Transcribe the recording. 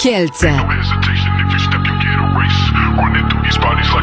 Kielce. No hesitation, if you step, you get erased. Running through these bodies like